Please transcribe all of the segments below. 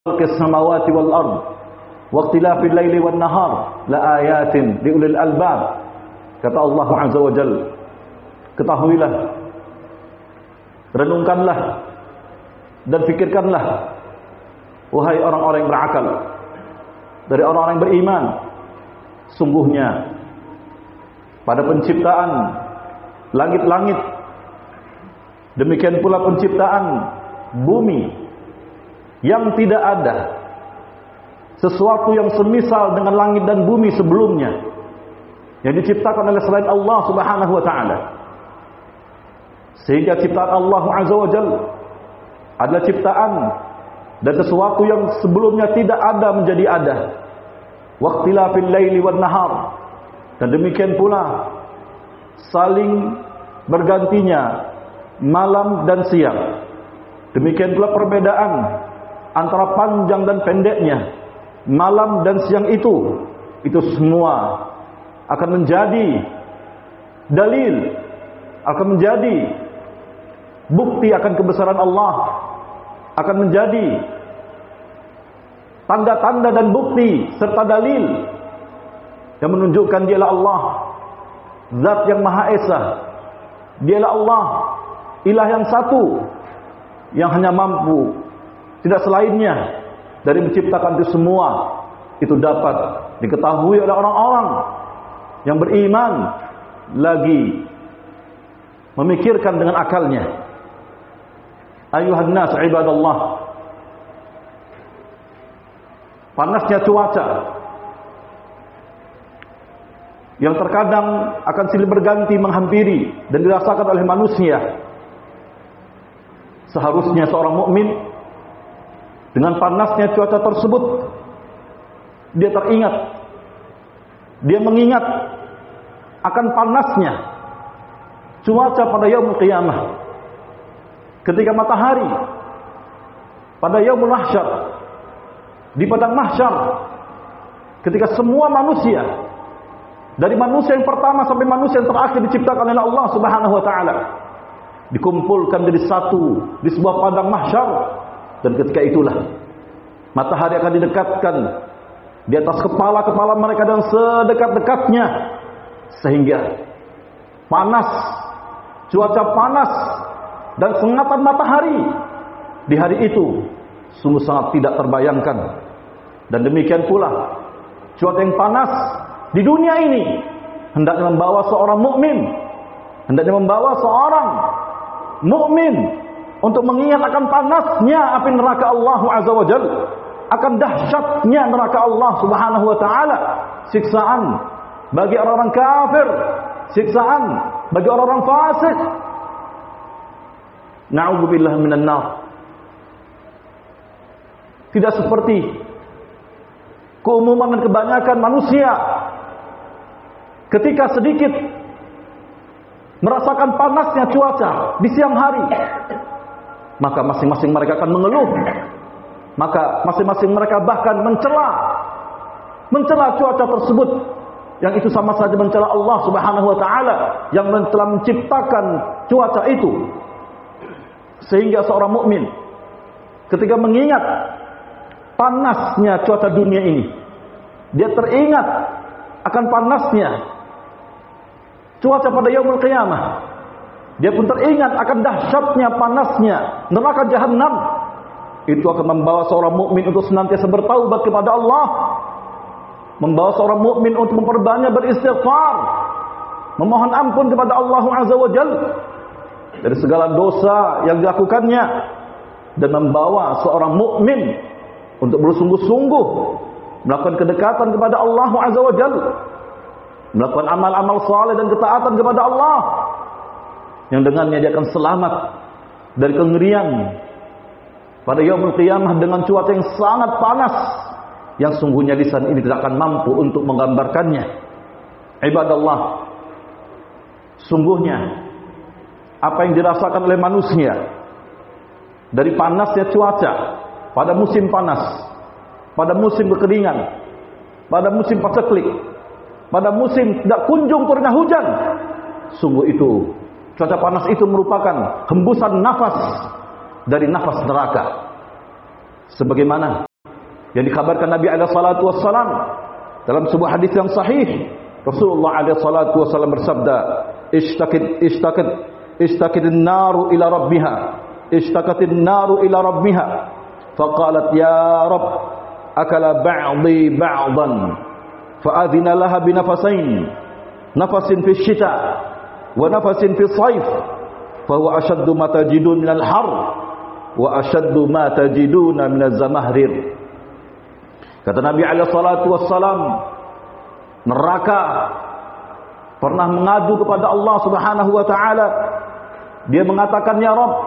samawati wal ard wa ikhtilafil laili wan nahar la ayatin liulil albab. Kata Allah Azza wa Jalla, ketahuilah, renungkanlah dan fikirkanlah, wahai orang-orang yang berakal, dari orang-orang yang beriman, sungguhnya pada penciptaan langit-langit, demikian pula penciptaan bumi, yang tidak ada sesuatu yang semisal dengan langit dan bumi sebelumnya yang diciptakan oleh selain Allah Subhanahu wa taala. Sehingga ciptaan Allah Azza wa Jalla adalah ciptaan dan sesuatu yang sebelumnya tidak ada menjadi ada. Waqtilafil laili wan nahar, dan demikian pula saling bergantinya malam dan siang. Demikian pula perbedaan antara panjang dan pendeknya malam dan siang itu semua akan menjadi dalil, akan menjadi bukti akan kebesaran Allah, akan menjadi tanda-tanda dan bukti serta dalil yang menunjukkan dialah Allah, Zat yang Maha Esa. Dialah Allah, Ilah yang satu, yang hanya mampu, tidak selainnya, dari menciptakan itu semua. Itu dapat diketahui oleh orang-orang yang beriman, lagi memikirkan dengan akalnya. Ayuhan nas ibadallah, panasnya cuaca yang terkadang akan silih berganti menghampiri dan dirasakan oleh manusia. Seharusnya seorang mukmin dengan panasnya cuaca tersebut, dia teringat, dia mengingat akan panasnya cuaca pada yaumul qiyamah, ketika matahari pada yaumul mahsyar, di padang mahsyar, ketika semua manusia, dari manusia yang pertama sampai manusia yang terakhir diciptakan oleh Allah Subhanahu wa taala, dikumpulkan jadi satu di sebuah padang mahsyar. Dan ketika itulah matahari akan didekatkan di atas kepala-kepala mereka dan sedekat-dekatnya, sehingga panas, cuaca panas dan sengatan matahari di hari itu sungguh sangat tidak terbayangkan. Dan demikian pula cuaca yang panas di dunia ini hendaknya membawa seorang mukmin, hendaknya membawa seorang mukmin untuk mengingat akan panasnya api neraka Allah Azza wa Jalla, akan dahsyatnya neraka Allah Subhanahu wa taala, siksaan bagi orang-orang kafir, siksaan bagi orang-orang fasik. Na'udzubillah minan nar. Tidak seperti keumuman dan kebanyakan manusia, ketika sedikit merasakan panasnya cuaca di siang hari, maka masing-masing mereka akan mengeluh, maka masing-masing mereka bahkan mencela cuaca tersebut, yang itu sama saja mencela Allah Subhanahu wa taala yang telah menciptakan cuaca itu. Sehingga seorang mukmin ketika mengingat panasnya cuaca dunia ini, dia teringat akan panasnya cuaca pada yaumul qiyamah. Dia pun teringat akan dahsyatnya panasnya neraka jahanam. Itu akan membawa seorang mukmin untuk senantiasa bertaubat kepada Allah, membawa seorang mukmin untuk memperbanyak beristighfar, memohon ampun kepada Allah Azza wa Jalla dari segala dosa yang dilakukannya, dan membawa seorang mukmin untuk bersungguh-sungguh melakukan kedekatan kepada Allah Azza wa Jalla, melakukan amal-amal saleh dan ketaatan kepada Allah, yang dengannya dia akan selamat dari kengerian pada yaumul qiyamah dengan cuaca yang sangat panas, yang sungguhnya lisan ini tidak akan mampu untuk menggambarkannya. Ibadallah, sungguhnya apa yang dirasakan oleh manusia dari panasnya cuaca pada musim panas, pada musim kekeringan, pada musim paceklik, pada musim tidak kunjung turunnya hujan, sungguh itu cuaca panas itu merupakan hembusan nafas dari nafas neraka. Sebagaimana yang dikabarkan Nabi alaihi salatu wassalam dalam sebuah hadis yang sahih. Rasulullah alaihi salatu wassalam bersabda, ishtaqatin naru ila rabbiha, ishtaqatin naru ila rabbiha, faqalat ya Rabb, akala ba'dhi ba'dan, fa'adhina laha binafasain, nafasin fi syita wa nafasin fi sayf, fahuwa ashaddu ma tajidun minal har wa ashaddu ma tajiduna minaz zamahrir. Kata Nabi alaihi salatu wassalam, neraka pernah mengadu kepada Allah Subhanahu wa taala. Dia mengatakan, ya Rabb,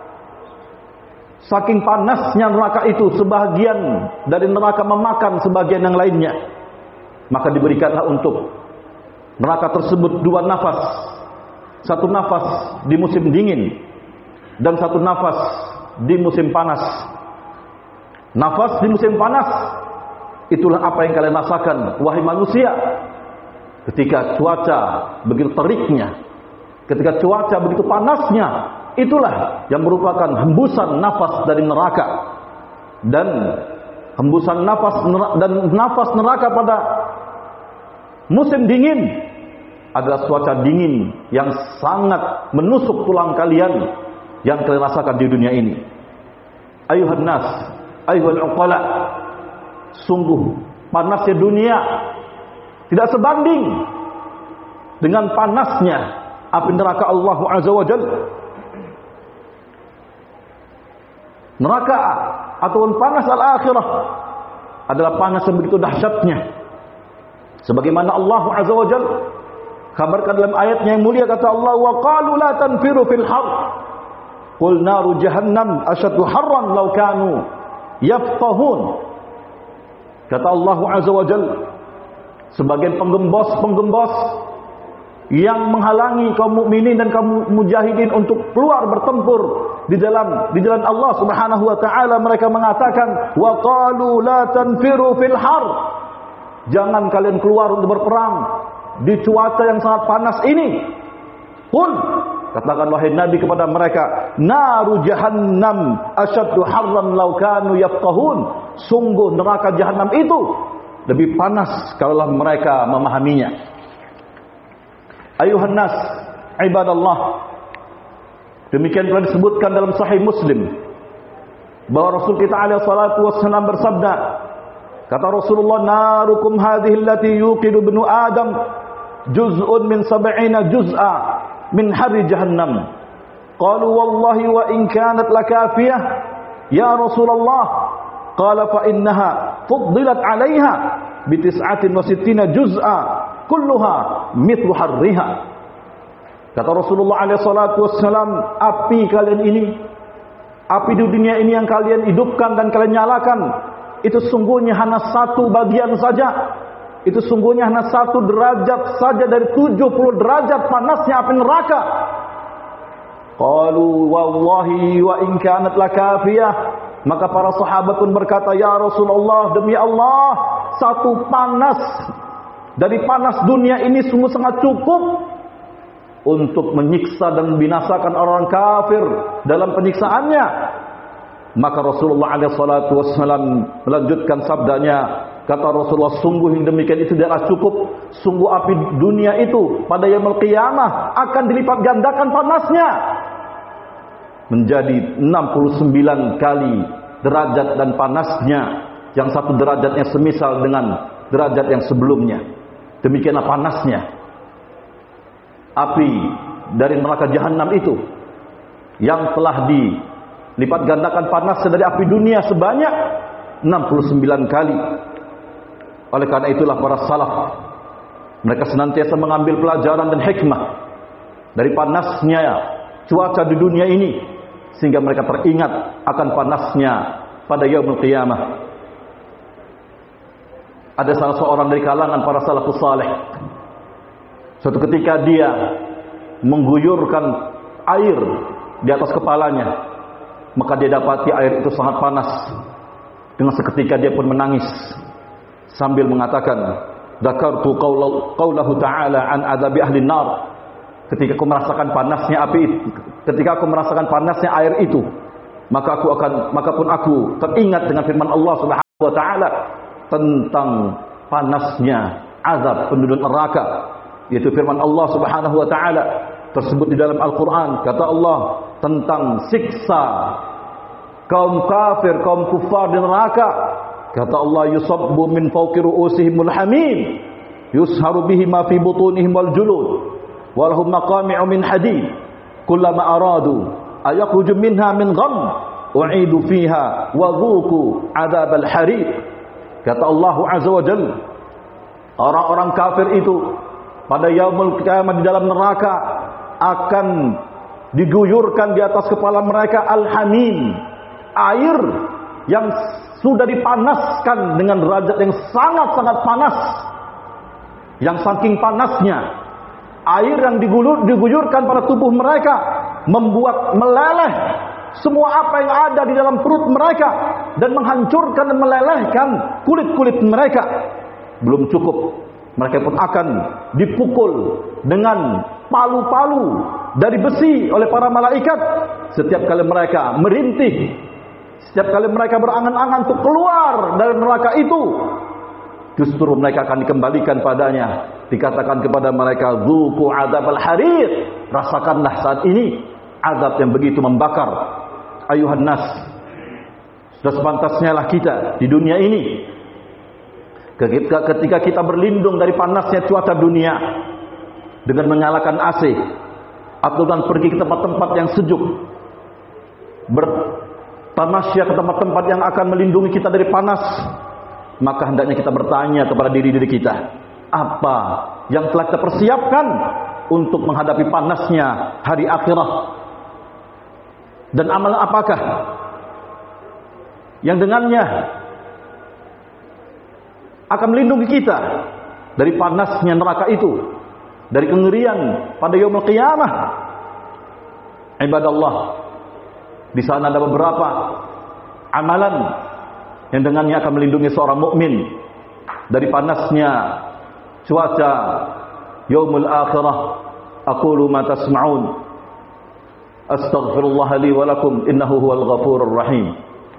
saking panasnya neraka itu, sebagian dari neraka memakan sebagian yang lainnya. Maka diberikanlah untuk neraka tersebut dua nafas. Satu nafas di musim dingin dan satu nafas di musim panas. Nafas di musim panas, itulah apa yang kalian rasakan, wahai manusia, ketika cuaca begitu teriknya, ketika cuaca begitu panasnya. Itulah yang merupakan hembusan nafas dari neraka. Dan hembusan nafas neraka pada musim dingin adalah cuaca dingin yang sangat menusuk tulang kalian yang kalian rasakan di dunia ini. Ayuhan nas, ayuhal uqala, sungguh panasnya dunia tidak sebanding dengan panasnya api neraka Allah Azza wa Jalla. Neraka ataupun panas al-akhirah adalah panas yang begitu dahsyatnya. Sebagaimana Allah Azza wa Jalla kabarkan dalam ayatnya yang mulia, kata Allah, wa qalu la tanfiru fil har, qul naru jahannam ashaddu harran law kanu yafqahun. Kata Allah Azza wa Jalla, sebagian penggembos yang menghalangi kaum mukminin dan kaum mujahidin untuk keluar bertempur di jalan Allah Subhanahu wa taala, mereka mengatakan, wa qalu la tanfiru fil har, jangan kalian keluar untuk berperang di cuaca yang sangat panas ini. Qul, katakan wahai Nabi kepada mereka, naru jahannam asyaddu harran law kanu yafqahun, sungguh neraka jahanam itu lebih panas kalau mereka memahaminya. Ayuhan nas, ibadallah, demikian telah disebutkan dalam Sahih Muslim bahwa Rasul kita alaihi salatu wassalam bersabda, kata Rasulullah, narukum hadhihi allati yuqidu ibnu Adam juz'un min sab'ina juz'a min harri jahannam. Qalu wallahi wa in kanat lakafiyah ya Rasulullah. Qala fa innaha fuddilat 'alaiha bi 69 juz'a kulluha mithlu harriha. Kata Rasulullah alaihi salatu wassalam, api kalian ini, api di dunia ini yang kalian hidupkan dan kalian nyalakan, itu sungguhnya hanya satu bagian saja. Itu sungguhnya hanya satu derajat saja dari 70 derajat panasnya api neraka. Qalu wallahi wa in kanat lakafiyah. Maka para sahabat pun berkata, ya Rasulullah, demi Allah, satu panas dari panas dunia ini sungguh sangat cukup untuk menyiksa dan membinasakan orang kafir dalam penyiksaannya. Maka Rasulullah SAW melanjutkan sabdanya, kata Rasulullah, sungguh yang demikian itu tidaklah cukup. Sungguh api dunia itu pada yaumul qiyamah akan dilipat gandakan panasnya menjadi 69 kali derajat dan panasnya, yang satu derajatnya semisal dengan derajat yang sebelumnya. Demikianlah panasnya api dari neraka jahanam itu, yang telah dilipat gandakan panasnya dari api dunia sebanyak 69 kali. Oleh karena itulah para salaf, mereka senantiasa mengambil pelajaran dan hikmah dari panasnya cuaca di dunia ini, sehingga mereka teringat akan panasnya pada yaumul qiyamah. Ada salah seorang dari kalangan para salafus saleh, suatu ketika dia mengguyurkan air di atas kepalanya, maka dia dapati air itu sangat panas. Dengan seketika dia pun menangis sambil mengatakan, "Dzakartu qaulahu ta'ala an adzabi ahli nar." Ketika aku merasakan panasnya api, ketika aku merasakan panasnya air itu, maka pun aku teringat dengan firman Allah Subhanahu wa ta'ala tentang panasnya azab penduduk neraka, yaitu firman Allah Subhanahu wa ta'ala tersebut di dalam Al-Quran. Kata Allah tentang siksa kaum kafir, kaum kufar di neraka. Kata Allah, yusabbu min fawqi ru'usihimul hamim yusharu bihi ma fi butunihim wal julud wa lahum maqami'u min hadid kullama aradu ayakhruju minha min gham u'idu fiha wa dhuqu adzabal hariq. Kata Allah azza wa jalla, orang-orang kafir itu pada yaumul qiyamah di dalam neraka akan diguyurkan di atas kepala mereka al-hamim, air yang sudah dipanaskan dengan derajat yang sangat-sangat panas. Yang saking panasnya air yang diguyurkan pada tubuh mereka membuat meleleh semua apa yang ada di dalam perut mereka dan menghancurkan dan melelehkan kulit-kulit mereka. Belum cukup, mereka pun akan dipukul dengan palu-palu dari besi oleh para malaikat. Setiap kali mereka merintih, setiap kali mereka berangan-angan untuk keluar dari neraka itu, justru mereka akan dikembalikan padanya. Dikatakan kepada mereka, dzuqu adzabal hariq, rasakanlah saat ini azab yang begitu membakar. Ayuhan nas, sudah sepantasnya lah kita di dunia ini, ketika kita berlindung dari panasnya cuaca dunia dengan menyalakan AC atau dan pergi ke tempat-tempat yang sejuk, bertamasya ke tempat-tempat yang akan melindungi kita dari panas, maka hendaknya kita bertanya kepada diri-diri kita, apa yang telah kita persiapkan untuk menghadapi panasnya hari akhirat, dan amalan apakah yang dengannya akan melindungi kita dari panasnya neraka itu, dari kengerian pada yaumul qiyamah. Ibadallah, di sana ada beberapa amalan yang dengannya akan melindungi seorang mukmin dari panasnya cuaca yaumul akhirah. Aqulu ma tasma'un, astaghfirullah li wa lakum, innahu huwal ghafurur rahim.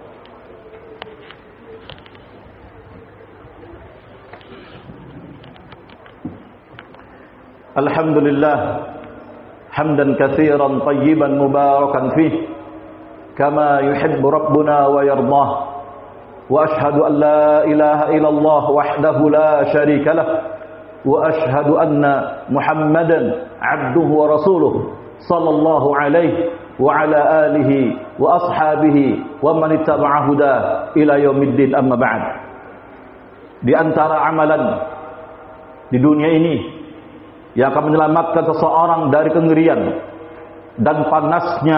Alhamdulillah hamdan katsiran tayyiban mubarakan fih kama yuhibbu rabbuna wa yardah. Wa ashhadu an la ilaha illallah wahdahu la syarika lah, wa ashhadu anna Muhammadan abduhu wa rasuluh sallallahu alaihi wa ala alihi wa ashabihi wa man ittaba'a huda ila yaumiddin, amma ba'd. Di antara amalan di dunia ini yang akan menyelamatkan seseorang dari kengerian dan panasnya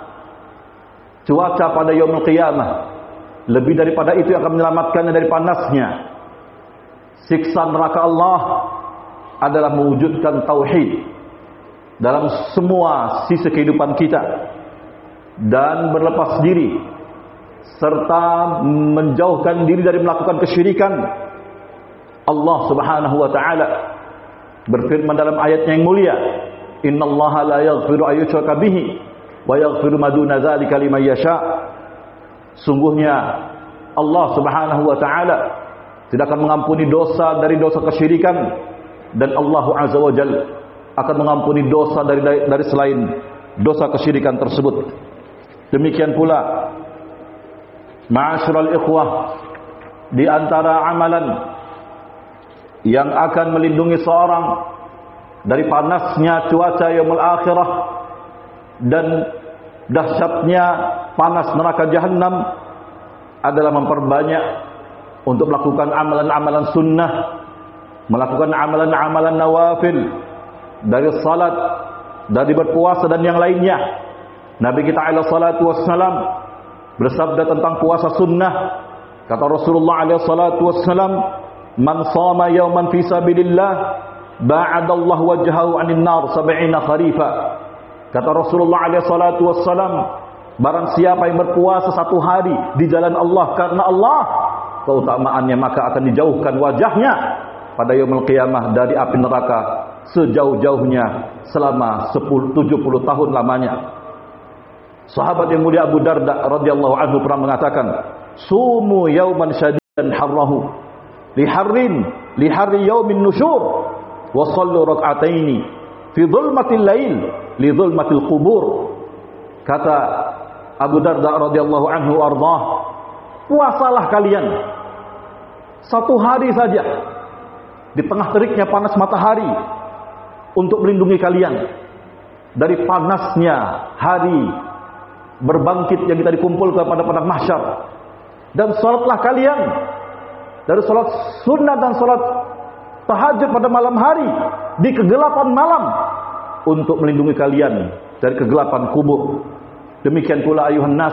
cuaca pada yaumul qiyamah, lebih daripada itu yang akan menyelamatkannya dari panasnya siksa neraka Allah, adalah mewujudkan tauhid dalam semua sisi kehidupan kita dan berlepas diri serta menjauhkan diri dari melakukan kesyirikan. Allah Subhanahu wa taala berfirman dalam ayatnya yang mulia, innallaha la yaghfiru ayyushraka bihi wa yaghfiru ma duna dzalika liman yasha. Sungguhnya Allah Subhanahu wa taala tidak akan mengampuni dosa dari dosa kesyirikan, dan Allah Azza wa Jalla akan mengampuni dosa dari selain dosa kesyirikan tersebut. Demikian pula ma'asyiral ikhwah, di antara amalan yang akan melindungi seorang dari panasnya cuaca yaumul akhirah dan dahsyatnya panas neraka jahanam adalah memperbanyak untuk melakukan amalan-amalan sunnah, melakukan amalan-amalan nawafil, dari salat, dari berpuasa dan yang lainnya. Nabi kita alaihi salatu wassalam bersabda tentang puasa sunnah. Kata Rasulullah alaihi salatu wassalam, man shama yawman fi sabilillah ba'adallahu wajhahu 'anil nar 70 kharifa. Kata Rasulullah alaihi salatu wassalam, barang siapa yang berpuasa satu hari di jalan Allah karena Allah, keutamaannya maka akan dijauhkan wajahnya pada yaumul qiyamah dari api neraka sejauh-jauhnya selama 70 tahun lamanya. Sahabat yang mulia Abu Darda radhiyallahu anhu pernah mengatakan, sumu yauman syadid harrahu li harri yaumin nusyur wa sallu rak'ataini fi dhulmatil lail li dhulmatil qubur. Kata Abu Darda radhiyallahu anhu ardhah, puasalah kalian satu hari saja di tengah teriknya panas matahari untuk melindungi kalian dari panasnya hari berbangkit yang kita dikumpulkan pada padang mahsyar. Dan salatlah kalian dari salat sunnah dan salat tahajud pada malam hari di kegelapan malam untuk melindungi kalian dari kegelapan kubur. Demikian pula ayuhan nas,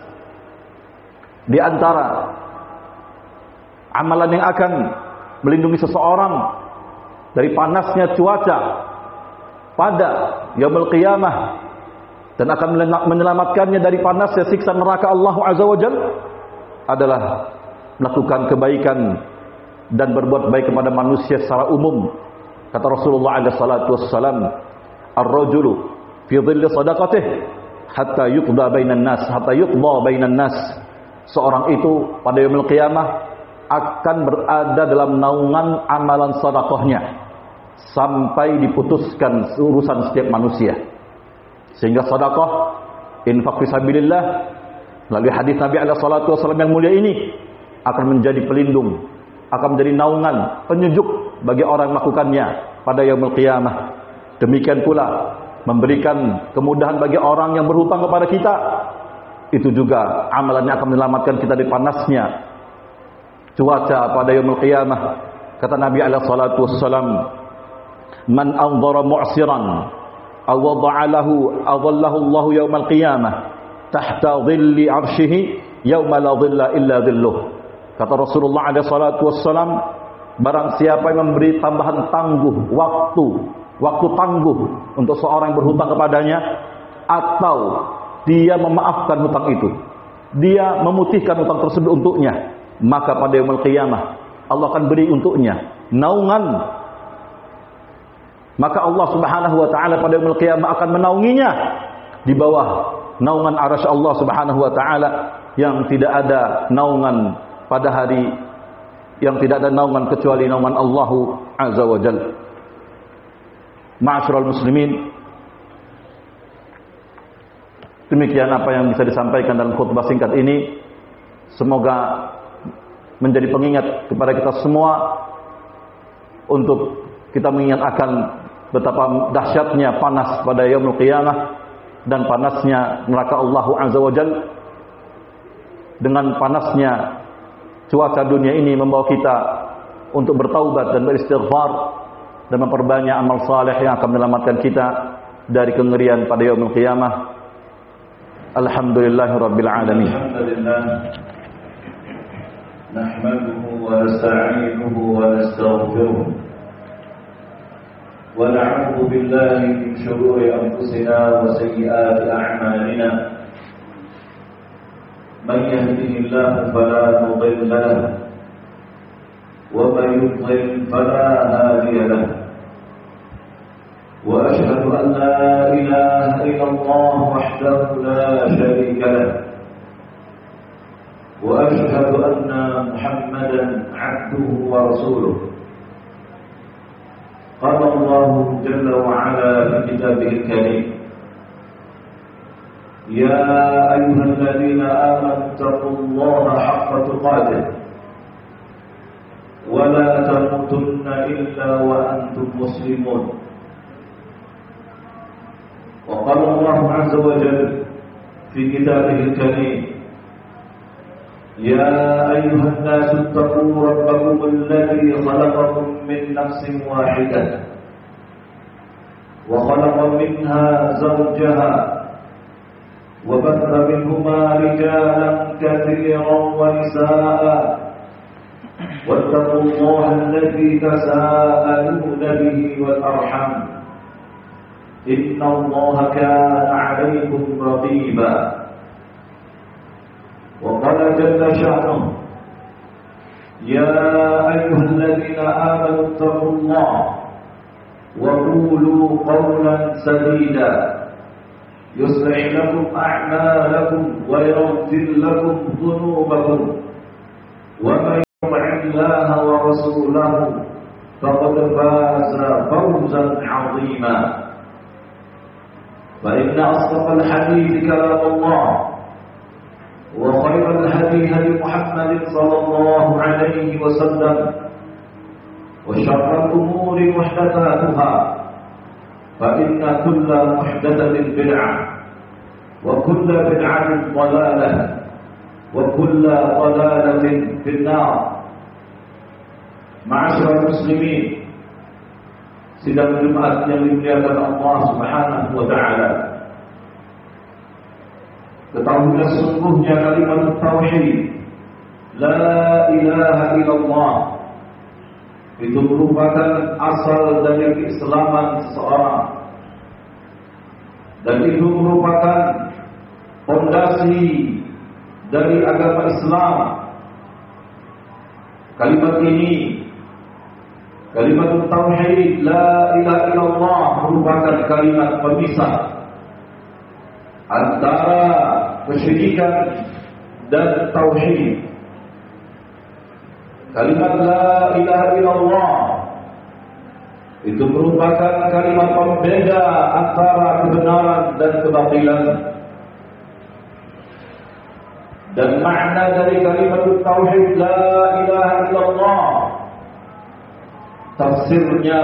di antara amalan yang akan melindungi seseorang dari panasnya cuaca pada yaumul qiyamah dan akan menyelamatkannya dari panasnya siksa neraka Allah Azza wa Jalla adalah melakukan kebaikan dan berbuat baik kepada manusia secara umum. Kata Rasulullah alaihi salatu wassalam, ar-rajulu fi dhilli sadaqatihi hatta yuqda bainan nas. Seorang itu pada yaumul qiyamah akan berada dalam naungan amalan sedekahnya sampai diputuskan urusan setiap manusia. Sehingga sedekah, infak fisabilillah, melalui hadis Nabi alaihi salatu wasallam yang mulia ini akan menjadi pelindung, akan menjadi naungan, penyejuk bagi orang yang melakukannya pada yaumul qiyamah. Demikian pula memberikan kemudahan bagi orang yang berhutang kepada kita, itu juga amalannya akan menyelamatkan kita dari panasnya cuaca pada yaumul qiyamah. Kata Nabi alaihi salatu wassalam, man anzara mu'siran aw wada'a lahu adallahu Allahu yaumal qiyamah tahta dhilli 'arsyihi yauma la dhilla illa dhilluh. Kata Rasulullah alaihi salatu wassalam, barang siapa yang memberi tambahan tangguh waktu tangguh untuk seorang yang berhutang kepadanya, atau dia memaafkan hutang itu, dia memutihkan hutang tersebut untuknya, maka pada yaumul qiyamah Allah akan beri untuknya naungan. Maka Allah Subhanahu wa taala pada yaumul qiyamah akan menaunginya di bawah naungan arasy Allah Subhanahu wa taala, yang tidak ada naungan pada hari, yang tidak ada naungan kecuali naungan Allah Azza wa Jalla. Ma'asyiral muslimin, demikian apa yang bisa disampaikan dalam khutbah singkat ini. Semoga menjadi pengingat kepada kita semua untuk kita mengingat akan betapa dahsyatnya panas pada yaumul qiyamah dan panasnya neraka Allah Azza wa Jalla. Dengan panasnya cuaca dunia ini membawa kita untuk bertaubat dan beristighfar dan memperbanyak amal saleh yang akan menyelamatkan kita dari kengerian pada yaumul qiyamah. Alhamdulillahirabbil alamin. Alhamdulillah. Nahmaduhu wa nasta'inuhu wa nastaghfiruh. Wa na'udzu billahi min shururi anfusina wa sayyiati a'malina. Man yahdihillahu fala mudilla lahu ومن يضلل فلا هادي له وأشهد أن لا إله إلا الله وحده لا شريك له وأشهد أن محمدا عبده ورسوله. قال الله جل وعلا في كتابه الكريم: يا أيها الذين آمنوا اتقوا الله حق تقاته ولا تموتن إلا وأنتم مسلمون. وقال الله عز وجل في كتابه الكريم: يا أيها الناس اتقوا ربكم الذي خلقكم من نفس واحدة وخلق منها زوجها وبث منهما رجالا كثيرا ونساء واتقوا الله الذي تساءلون به والأرحام إن الله كان عليكم رقيبا. وقال جل شأنه: يا أيها الذين آمنوا اتقوا الله وقولوا قولا سديدا يصلح لكم أعمالكم ويغفر لكم ذنوبكم ومن الله ورسوله فقد فاز فوزا عظيما. فإن أصدق الحديث كلام الله، وخير الهدي هدي محمد صلى الله عليه وسلم، وشر الأمور محدثاتها، فإن كل محدثة بدعة، وكل بدعة ضلالة، وكل ضلالة في النار. Ma'asyiral muslimin, sidang Jumat yang dimuliakan Allah Subhanahu wa taala. Ketahuilah sesungguhnya kalimat tauhid la ilaha illallah itu merupakan asal dari keislaman seseorang, dan itu merupakan fondasi dari agama Islam. Kalimat ini, kalimat tauhid la ilaha illallah, merupakan kalimat pemisah antara kesyirikan dan tauhid. Kalimat la ilaha illallah itu merupakan kalimat pembeda antara kebenaran dan kebatilan. Dan makna dari kalimat tauhid la ilaha illallah, tafsirnya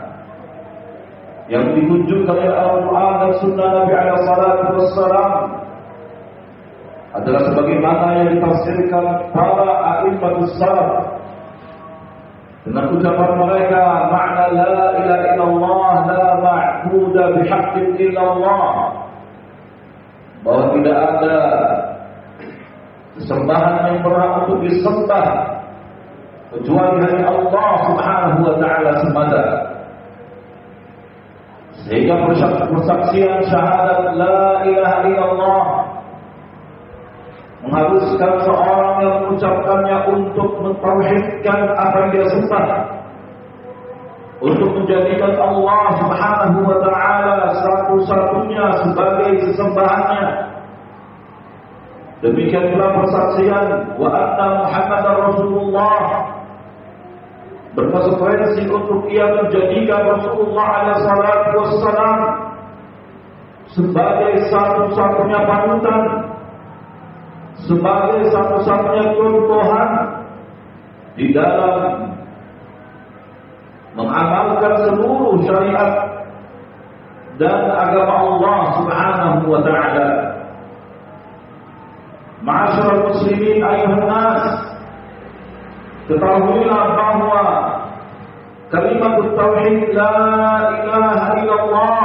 yang ditunjukkan oleh Al-Quran dan Sunnah Nabi alaihi salatu wassalam adalah sebagaimana yang ditafsirkan para a'immatus salaf dengan ucapan mereka, makna la ilaha illallah la ma'budu bihaqqin illallah, bahwa tidak ada kesembahan yang berhak untuk disembah kecuali hanya Allah Subhanahu wa taala semata. Sehingga persaksian syahadat la ilaha illallah mengharuskan seorang yang mengucapkannya untuk mentauhidkan apa yang dia sembah, untuk menjadikan Allah Subhanahu wa taala satu-satunya sebagai sesembahannya. Demikian pula persaksian wa anna Muhammadar Rasulullah berkonsekuensi untuk ia menjadikan Rasulullah alaihi salatu wassalam sebagai satu-satunya panutan, sebagai satu-satunya contohan di dalam mengamalkan seluruh syariat dan agama Allah Subhanahu wa taala. Ma'asyiral muslimin ayuhan nas, ketahuilah bahwa kalimat tauhid la ilaha illallah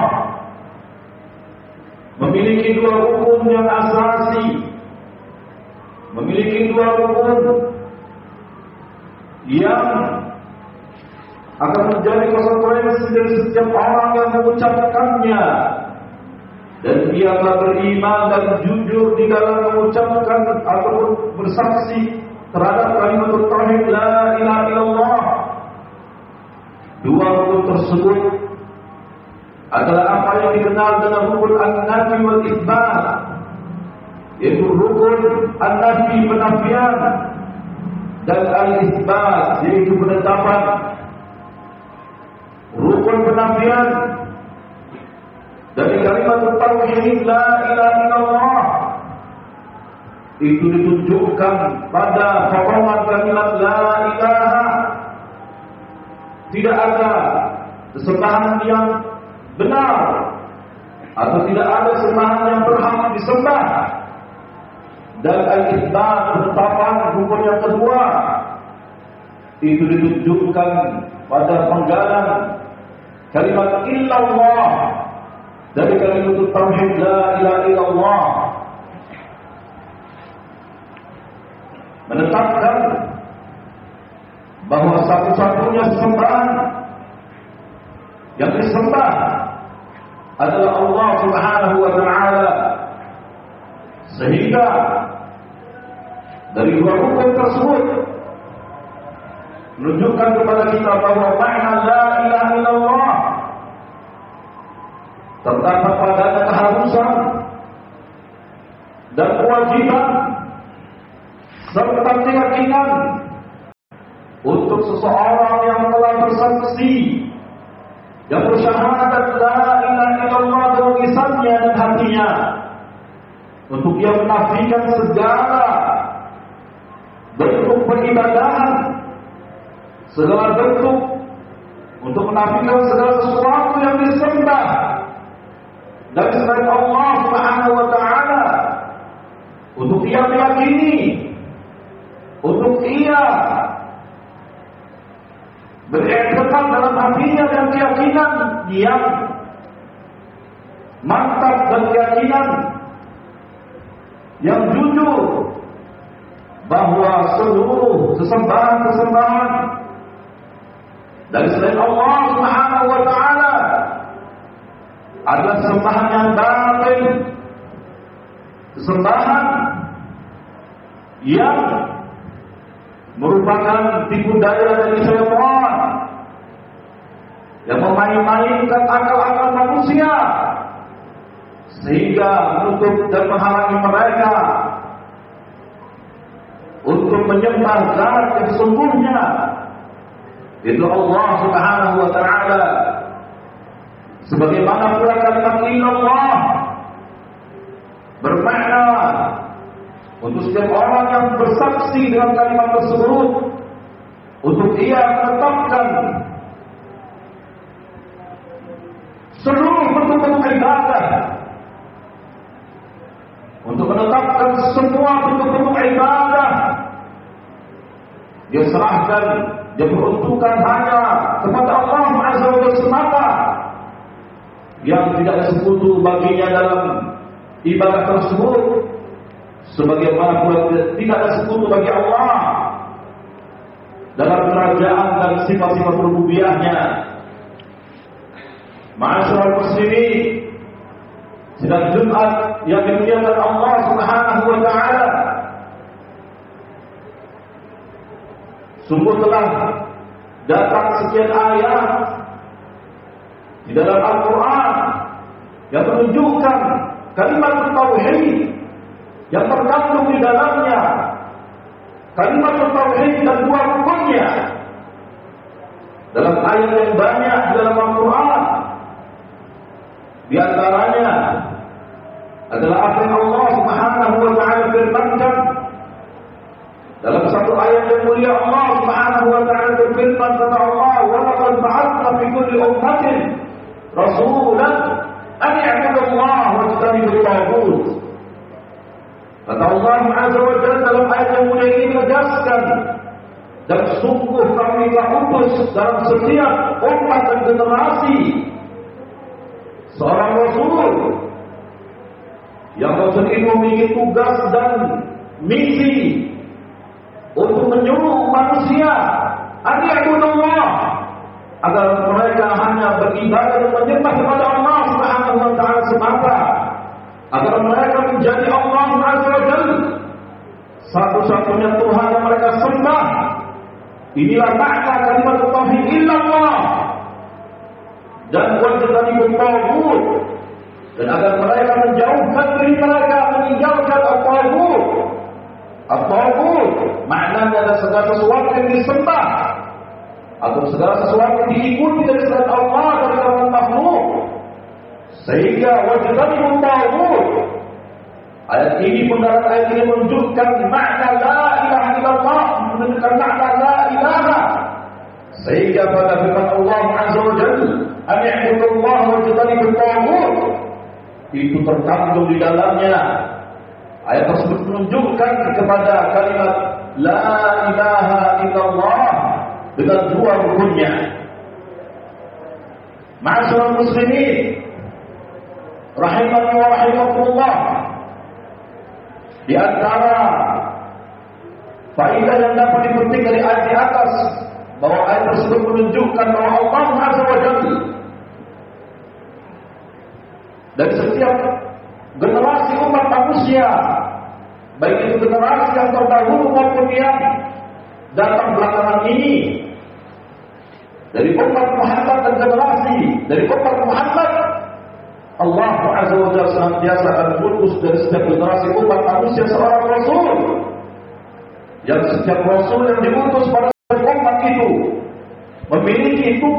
memiliki dua rukun yang asasi, memiliki dua rukun yang akan menjadi konsekuensi dari setiap orang yang mengucapkannya, dan dia telah beriman dan jujur di dalam mengucapkan ataupun bersaksi terhadap kalimat tauhid la ilaha illallah. Dua rukun tersebut adalah apa yang dikenal dengan rukun an-nafi wal itsbat, yaitu rukun an-nafi penafian dan al-itsbat yaitu penetapan. Rukun penafian dari kalimat tauhid la ilaha illallah itu ditunjukkan pada potongan kalimat la ilaha. Tidak ada sesembahan yang benar atau tidak ada sembahan yang berhak disembah. Dan al-itsbat, penetapan rukun yang kedua, itu ditunjukkan pada penggalan kalimat illallah dari kalimat tauhid la ilaha illallah, menetapkan bahwa satu-satunya sembahan yang disembah adalah Allah Subhanahu wa taala. Sehingga dari dua rukun tersebut menunjukkan kepada kita bahwa makna la ilaha illallah terdapat padanya keharusan dan kewajiban serta keyakinan untuk seseorang yang telah bersaksi, yang bersyahadat la ilaha illallah dalam lisannya dan hatinya, untuk dia menafikan segala bentuk peribadahan, segala bentuk, untuk menafikan segala sesuatu yang disembah dari selain Allah Subhanahu wa taala, untuk ia meyakini, untuk ia beriktikad dalam hatinya dan keyakinan yang mantap dan keyakinan yang jujur bahwa seluruh sesembahan-sesembahan dari selain Allah Subhanahu wa taala adalah sembahan yang batil, sembahan yang merupakan tipu daya dari syaitan yang memain-mainkan akal-akal manusia sehingga menutup dan menghalangi mereka untuk menyembah zat yang sesungguhnya, itu Allah Subhanahu wa taala. Sebagaimana pula kalimat illallah bermakna untuk setiap orang yang bersaksi dengan kalimat tersebut, untuk ia menetapkan seluruh bentuk-bentuk ibadah, untuk menetapkan semua bentuk-bentuk ibadah, dia serahkan, dia peruntukkan hanya kepada Allah Azza wa Jalla semata, yang tidak ada sekutu baginya dalam ibadah tersebut, sebagaimana pula tidak ada sekutu bagi Allah dalam kerajaan dan sifat-sifat rububiyahnya. Ma'asyiral muslimin, sidang Jumat yang dimuliakan Allah Subhanahu wa taala, sungguh telah datang sekian ayat di dalam Al-Quran yang menunjukkan kalimat tauhid yang terkandung di dalamnya, kalimat tauhid dan dua rukunnya. Dalam ayat yang banyak di dalam Al-Quran, di antaranya adalah apa yang Allah Subhanahu wa taala firmankan dalam satu ayat yang mulia. Allah Subhanahu wa taala berfirman, kata Allah, "Wa laqad ba'athna fi kulli ummatin rasulan an i'budu Allah wa ijtanibu at-taghut." Kata Allah Azza wa Jalla dalam ayat yang mulia ini menegaskan, dan sungguh kami telah utus dalam setiap umat dan generasi seorang rasul yang rasul ini memiliki tugas dan misi untuk menyuruh manusia an-i'budullah, agar mereka hanya beribadah dan menyembah kepada Allah Subhanahu wa taala semata, agar mereka menjadi Allah Azza wa Jalla satu-satunya Tuhan yang mereka sembah. Inilah makna kalimat tauhid illallah, dan wajtanibu at-taghut, dan agar mereka menjauhkan diri mereka, meninggalkan at-taghut. At-taghut maknanya adalah segala sesuatu yang disembah atau segala sesuatu yang diikuti dari selain Allah dari kalangan makhluk, sehingga wajtanibu at-taghut. Ayat ini, pendarat ayat ini menunjukkan makna la ilaha illallah, menunjukkan makna la ilaha, sehingga pada firman Allah Azza wa Jalla an-i'budullah wa ijtanibu at-taghut, itu terkandung di dalamnya. Ayat tersebut menunjukkan kepada kalimat la ilaha illallah dengan dua rukunnya. Ma'asyiral muslimin rahimani wa rahimakumullah, di antara faedah yang dapat dipetik dari ayat di atas, bahwa ayat tersebut menunjukkan bahwa Allah Azza wa Jalla dari setiap generasi umat manusia, baik itu generasi yang terdahulu maupun yang datang belakangan ini, dari umat Muhammad dan generasi dari umat Muhammad, Allah Azza wa Jalla senantiasa akan mengutus dari setiap generasi umat manusia seorang rasul, yang setiap rasul yang diutus pada umat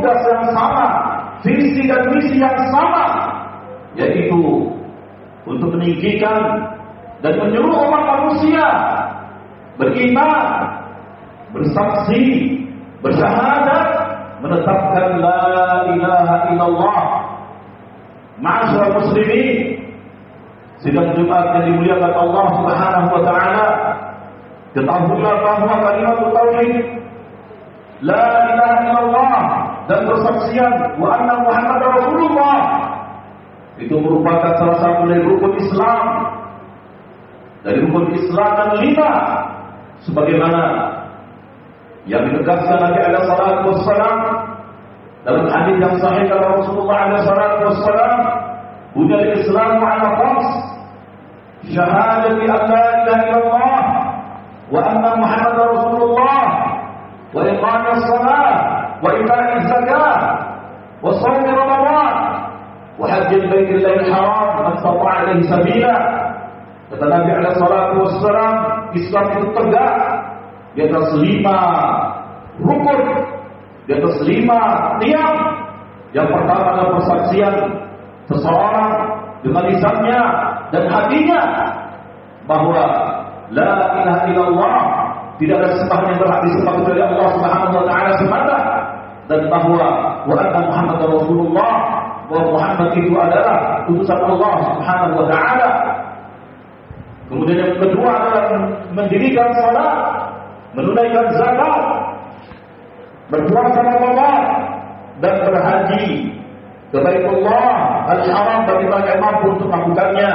tugas yang sama, visi dan misi yang sama, yaitu untuk meninggikan dan menyuruh umat manusia beriman, bersaksi, bersyahadat, menetapkan la ilaha illallah. Ma'asyiral muslimin, sidang Jumat yang dimuliakan Allah Subhanahu wa taala, ketahuilah bahwa kalimat tauhid la ilaha illallah dan persaksian wa anna Muhammadar Rasulullah itu merupakan salah satu dari rukun Islam. Dari rukun Islam yang 5, sebagaimana yang ditegaskan Nabi alaihi salatu wassalam dalam hadis yang sahih dari Rasulullah alaihi salatu wassalam, "Buniyal Islam 'ala khams, syahadati an la ilaha illallah wa anna Muhammadar Rasulullah wa iqamis shalah wa ita'iz zakah wa shaum Ramadan wa hajjil baitillahi haram man istata'a ilaihi sabila." Kata Nabi alaihi salatu wassalam, Islam itu tegak di atas 5 rukun, di atas 5 tiang. Yang pertama adalah persaksian seseorang dengan lisannya dan hatinya bahwa la ilaha illallah, tidak ada sembahan yang berhak disembah kecuali Allah Subhanahu wa taala semata, dan bahwa wa anna Muhammadar Rasulullah, bahwa Muhammad itu adalah utusan Allah Subhanahu wa taala. Kemudian yang kedua adalah mendirikan salat, menunaikan zakat, berpuasa Ramadan, dan berhaji ke Baitullah Al-Haram bagi mereka yang mampu untuk melakukannya.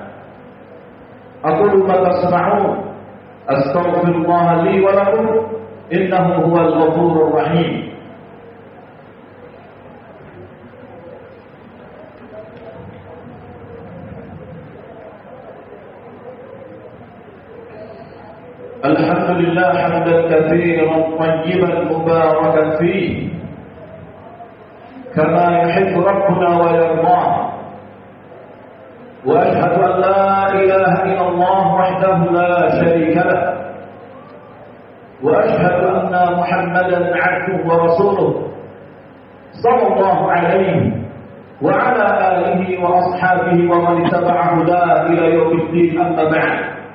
Aqulu ma tasma'un, astaghfirullah li wa lakum, innahu huwal ghafurur rahim. Alhamdulillah hamdan katsiran tayyiban mubarakan fihi kama yuhibbu rabbuna wa yardah. Wa ashhadu an la ilaha illallah wahdahu la syarika lah. Wa ashhadu anna Muhammadan 'abduhu wa rasuluh sallallahu alaihi wa ala alihi wa ashabihi wa man ittaba'a hudahu ila yaumid din, amma ba'd.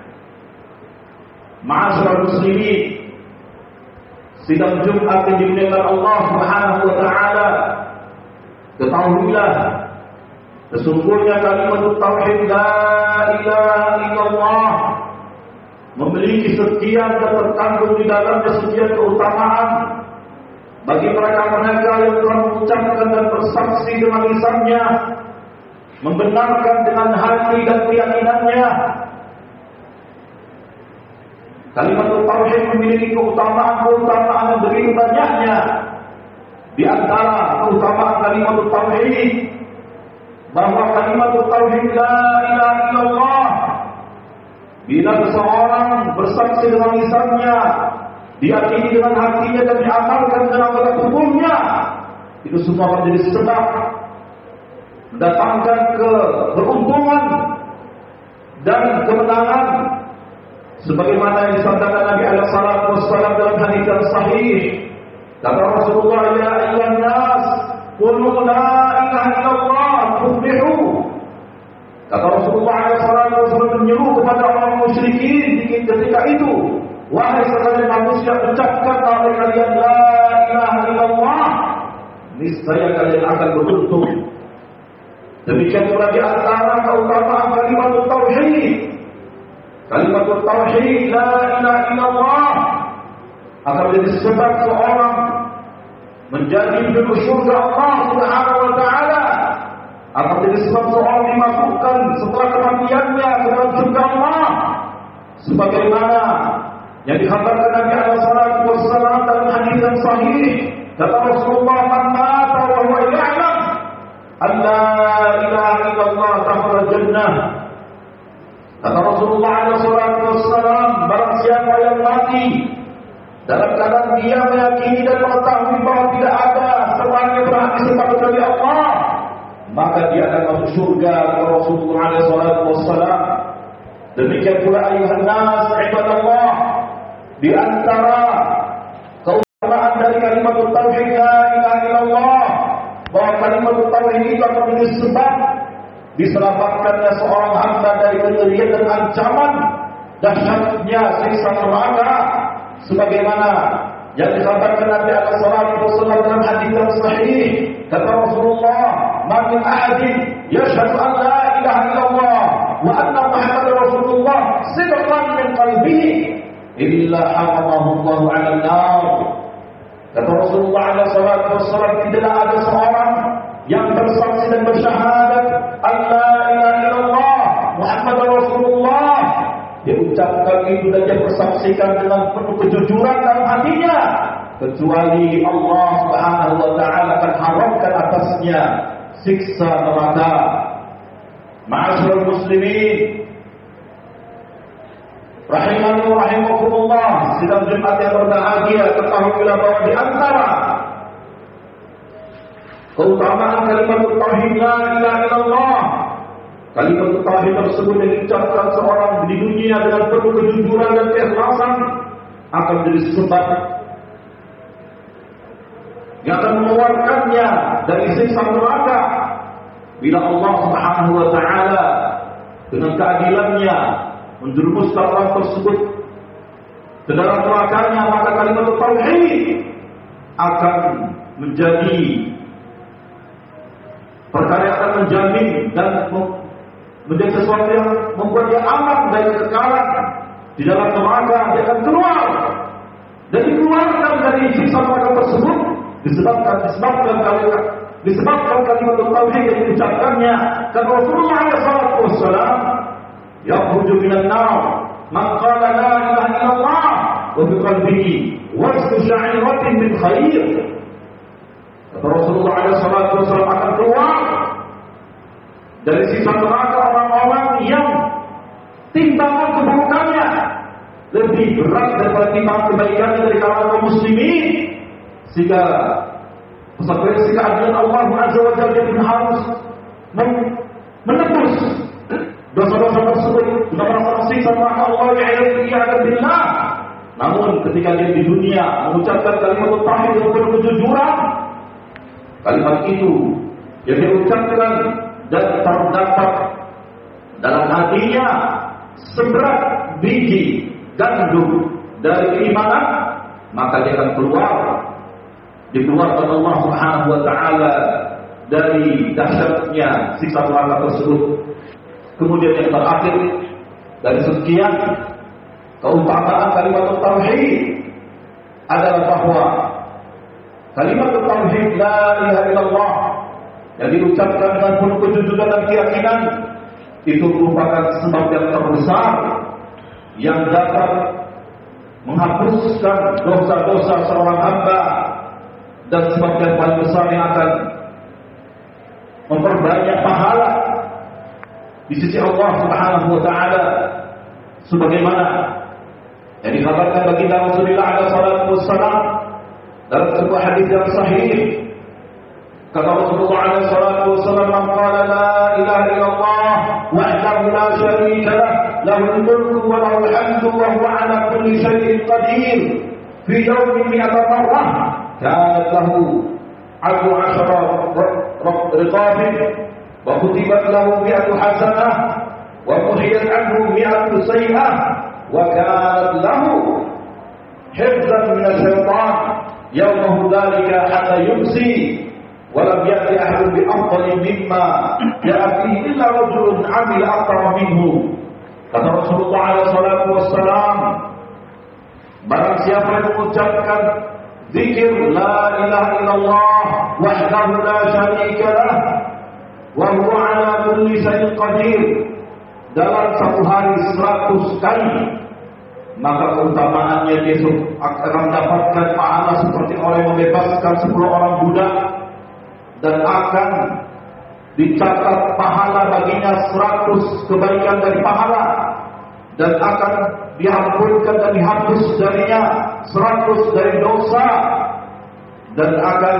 Ma'asyiral muslimin, sidang Jumat yang dimuliakan Allah Subhanahu wa taala, ketahuilah sesungguhnya kalimat tauhid la ilaha illallah memiliki sekian dan terkandung di dalamnya sekian keutamaan bagi mereka-mereka yang telah mengucapkan dan bersaksi dengan lisannya, membenarkan dengan hati dan keyakinannya. Kalimat tauhid memiliki keutamaan-keutamaan yang begitu banyaknya. Di antara keutamaan kalimat tauhid, bahwa kalimat tauhid la ilaha illallah, bila seseorang bersaksi dengan lisannya, diyakini dengan hatinya dan diamalkan dengan anggota tubuhnya, itu semua menjadi sebab mendatangkan keberuntungan dan kemenangan. Sebagaimana yang disabdakan Nabi alaihi salatu wassalam dalam hadis yang sahih, kata Rasulullah, ya ayyuhan nas qulu la ilaha illallah tuflihu. Kata Rasulullah alaihi salatu wassalam menyeru kepada orang musyrikin ketika itu, wahai sekalian manusia, ucapkanlah oleh kalian la ilaha illallah, niscaya kalian akan beruntung. Demikian pula di antara keutamaan kalimat tauhid, kalimat tauhid la ilaha illallah akan menjadi sebab seorang menjadi penduduk surga Allah Subhanahu wa taala, akan menjadi sebab seorang dimasukkan setelah kematiannya ke dalam surga Allah, sebagaimana yang dikhabarkan Nabi alaihi salatu wassalam dalam hadis yang sahih. Kata Rasulullah, man mata wa huwa ya'lam an la ilaha illallah dakhala jannah. Kata Rasulullah SAW, barang siapa yang mati dalam keadaan dia meyakini dan mengetahui bahwa tidak ada sembahan yang berhak disembah kecuali Allah, maka dia akan masuk surga. Kata Rasulullah SAW. Demikian pula ayuhan nas ibadallah, di antara keutamaan dari kalimat tauhid la ilaha illallah, menjadi sebab diselamatkannya seorang hamba dari kengerian dan ancaman dahsyatnya siksa neraka, sebagaimana yang dikatakan Nabi SAW dalam hadis yang sahih. Kata Rasulullah, "Ma min ahadin yashhadu an la ilaha illallah wa anna Muhammadar Rasulullah sidqan min qalbihi illa haramahu Allah 'ala an-nar." Kata Rasulullah SAW, tidaklah ada seorang yang bersaksi dan bersyahadat Allah ilaha illallah Muhammadar Rasulullah, dia ucapkan itu dan dia persaksikan dengan penuh kejujuran dalam hatinya, kecuali Allah Subhanahu wa taala akan haramkan atasnya siksa neraka. Ma'asyiral muslimin rahimani wa rahimakumullah, sidang Jumat yang berbahagia, ketahuilah bahwa di antara keutamaan kalimat tauhid la ilaha illallah, kalimat tauhid tersebut yang diucapkan seorang di dunia dengan penuh kejujuran dan keikhlasan akan menjadi sebab yang akan mengeluarkannya dari siksa neraka bila Allah Subhanahu wa taala dengan keadilannya menjerumuskan orang tersebut ke dalam nerakanya, maka kalimat tauhid akan menjadi perkara yang akan menjamin dan menjadi sesuatu yang membuat dia aman dari kekekalan di dalam neraka. Dia akan keluar dan dikeluarkan dari siksa neraka tersebut disebabkan kalimat tauhid yang diucapkannya. Kata Rasulullah SAW, "Yakhruju minan nar man qala la ilaha illallah wa bi qalbihi wasfu sya'iratin min khair." Kata Rasulullah SAW, akan keluar dari siksa neraka orang-orang yang timbangan keburukannya lebih berat daripada timbangan kebaikannya dari kalangan kaum muslimin, sehingga konsekuensi keadilan Allah Azza wa Jalla pun harus menebus dosa-dosa tersebut dengan merasa siksa neraka Allah ya'ala billah. Namun ketika dia di dunia mengucapkan kalimat tauhid dengan penuh kejujuran, kalimat itu yang diucapkan dan terdapat dalam hatinya seberat biji gandum dari keimanan, maka dia akan dikeluarkan Allah Subhanahu wa taala dari dahsyatnya siksa neraka tersebut. Kemudian yang terakhir dari sekian keutamaan kalimat tauhid adalah bahwa kalimat tauhid la ilaha illallah yang diucapkan dengan penuh kejujuran dan keyakinan itu merupakan sebab yang terbesar yang dapat menghapuskan dosa-dosa seorang hamba, dan sebab yang paling besar yang akan memperbanyak pahala di sisi Allah Subhanahu wa taala, sebagaimana yang dikabarkan baginda Rasulullah sallallahu alaihi wasallam dalam sebuah hadis yang sahih. Kata Rasulullah sallallahu alaihi wasallam, "Man qala la ilaha illallah wahdahu la syarika lah, lahul mulku wa lahul hamdu wa huwa ala kulli syai'in qadir, fi yawmin mi'ata marrah, kanat lahu 'ashara riqabin wa kutibat lahu 100 hasanah wa muhiyat anhu 100 sayyi'ah wa kanat lahu hifzan min asy-syaitan yawmahu dhalika hatta yumsi wa lam ya'ti ahadun bi afdali mimma ya'ti illa rajulun 'amila akthara minhu." Kata Rasulullah sallallahu alaihi wasallam, barang siapa yang mengucapkan zikir la ilaha illallah wahdahu la syarika lah wa huwa ala kulli syai'in qadir dalam satu hari 100 kali, maka keutamaannya dia akan mendapatkan pahala seperti orang yang membebaskan 10 orang budak, dan akan dicatat pahala baginya 100 kebaikan dari pahala, dan akan diampunkan dan dihapus darinya 100 dari dosa, dan akan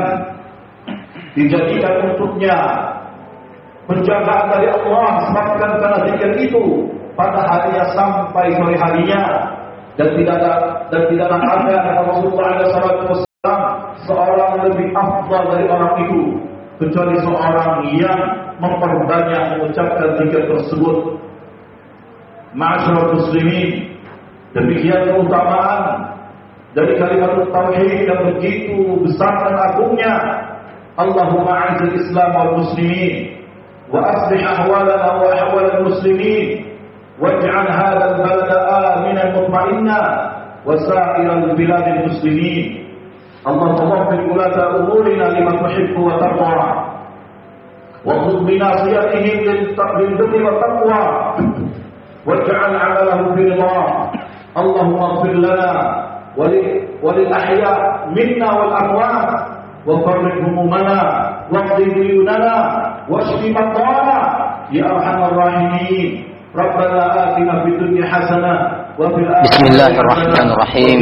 dijadikan untuknya penjagaan dari Allah sebabkan karena zikir itu pada harinya sampai sore harinya, dan tidaklah ada kata Rasulullah SAW seorang lebih afdal dari orang itu kecuali seorang yang memperbanyak mengucapkan zikir tersebut. Ma'asyiral muslimin, demikian keutamaan dari kalimat tauhid yang begitu besar dan agungnya. Allahumma a'izil Islam wal muslimin wa aslih ahwalana wa ahwal al-muslimin waj'al hadzal balada aminan mutma'inna wa sa'iral biladil muslimin. Allahumma waffiq ulata umurina lima tuhibbu wa tarda wa khudh bi nasiyatihim lil birri wa taqwa waj'al 'amalahum bi ridha. Allahumma ighfir lana wa lil ahya minna wal amwat wa farrij humumana waqdi duyunana washfi marḍana ya arhamar rahimin. Rabbana atina fid dunya hasanah wa fil akhirati Bismillahirrahmanirrahim.